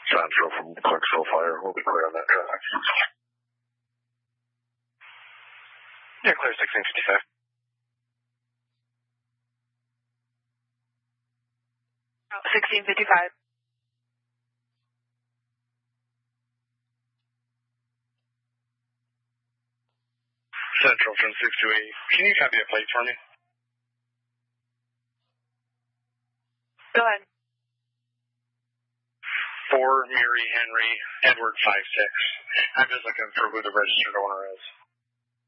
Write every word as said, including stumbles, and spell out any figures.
Central from Clarksville Fire. We'll be clear on that traffic. Yeah, clear sixteen fifty-five. sixteen fifty-five. Central from six two eight. Can you copy a plate for me? Go ahead. For Mary Henry, Edward five six. I'm just looking for who the registered owner is.